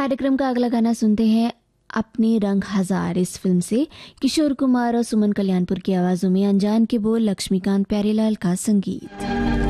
कार्यक्रम का अगला गाना सुनते हैं अपने रंग हजार इस फिल्म से। किशोर कुमार और सुमन कल्याणपुर की आवाजों में, अनजान के बोल, लक्ष्मीकांत प्यारेलाल का संगीत।